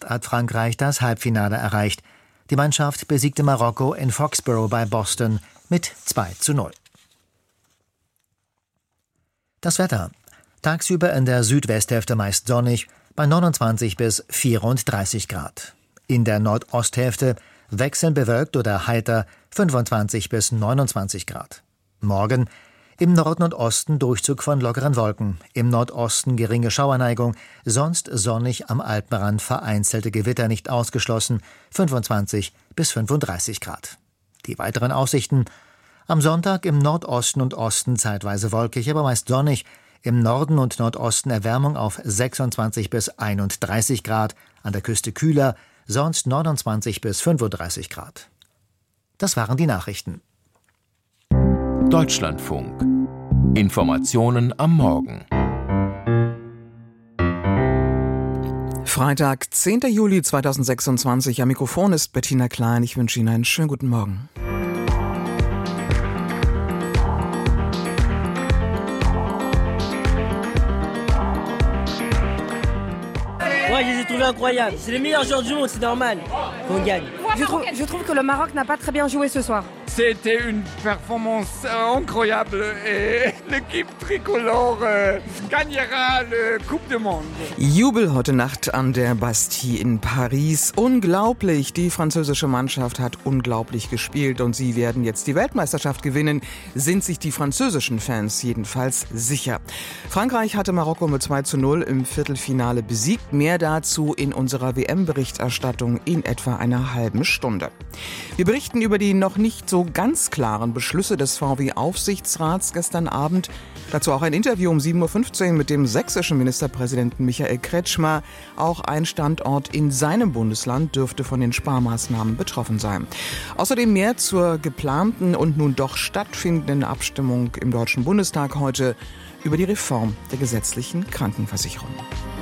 Nacht hat Frankreich das Halbfinale erreicht. Die Mannschaft besiegte Marokko in Foxborough bei Boston mit 2:0. Das Wetter. Tagsüber in der Südwesthälfte meist sonnig, bei 29 bis 34 Grad. In der Nordosthälfte wechselnd bewölkt oder heiter, 25 bis 29 Grad. Morgen im Norden und Osten Durchzug von lockeren Wolken, im Nordosten geringe Schauerneigung, sonst sonnig, am Alpenrand vereinzelte Gewitter nicht ausgeschlossen, 25 bis 35 Grad. Die weiteren Aussichten: am Sonntag im Nordosten und Osten zeitweise wolkig, aber meist sonnig, im Norden und Nordosten Erwärmung auf 26 bis 31 Grad, an der Küste kühler, sonst 29 bis 35 Grad. Das waren die Nachrichten. Deutschlandfunk. Informationen am Morgen. Freitag, 10. Juli 2026. Am Mikrofon ist Bettina Klein. Ich wünsche Ihnen einen schönen guten Morgen. Moi, je les ai trouvés incroyables. C'est les meilleurs joueurs du monde, c'est normal qu'on gagne. Je trouve que le Maroc n'a pas très bien joué ce soir. C'était une performance incroyable et l'équipe tricolore gagnera la Coupe du Monde. Jubel heute Nacht an der Bastille in Paris. Unglaublich, die französische Mannschaft hat unglaublich gespielt und sie werden jetzt die Weltmeisterschaft gewinnen, sind sich die französischen Fans jedenfalls sicher. Frankreich hatte Marokko mit 2:0 im Viertelfinale besiegt. Mehr dazu in unserer WM-Berichterstattung in etwa einer halben Stunde. Wir berichten über die noch nicht so ganz klaren Beschlüsse des VW-Aufsichtsrats gestern Abend. Dazu auch ein Interview um 7:15 Uhr mit dem sächsischen Ministerpräsidenten Michael Kretschmer. Auch ein Standort in seinem Bundesland dürfte von den Sparmaßnahmen betroffen sein. Außerdem mehr zur geplanten und nun doch stattfindenden Abstimmung im Deutschen Bundestag heute über die Reform der gesetzlichen Krankenversicherung.